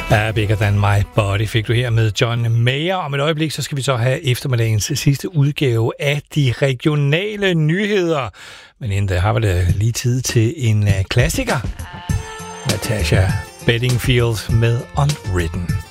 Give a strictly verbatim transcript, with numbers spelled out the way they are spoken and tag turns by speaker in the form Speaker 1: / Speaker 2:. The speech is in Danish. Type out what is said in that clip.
Speaker 1: Ja, Bigger Than My Body fik du her med John Mayer. Om et øjeblik, så skal vi så have eftermiddagens sidste udgave af de regionale nyheder. Men inden da har vi da lige tid til en klassiker. Natasha Bedingfield med Unwritten.